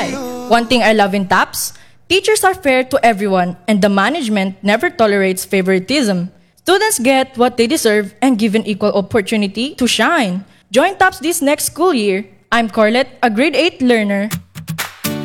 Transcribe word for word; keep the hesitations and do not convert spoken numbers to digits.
why. One thing I love in TAPS, teachers are fair to everyone and the management never tolerates favoritism. Students get what they deserve and given equal opportunity to shine. Join TAPS this next school year. I'm Corlette, a grade eight learner.